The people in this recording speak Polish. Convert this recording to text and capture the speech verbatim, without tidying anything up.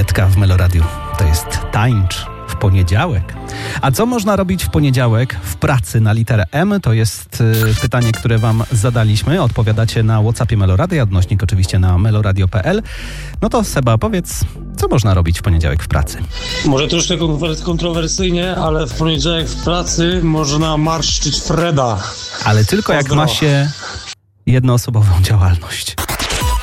Wpadka w Meloradiu to jest tańcz w poniedziałek. A co można robić w poniedziałek w pracy na literę M? To jest y, pytanie, które wam zadaliśmy. Odpowiadacie na WhatsAppie Meloradia, odnośnik oczywiście na meloradio kropka p l. No to Seba, powiedz, co można robić w poniedziałek w pracy? Może troszkę kontrowersyjnie, ale w poniedziałek w pracy można marszczyć Freda. Ale tylko jak ma się jednoosobową działalność.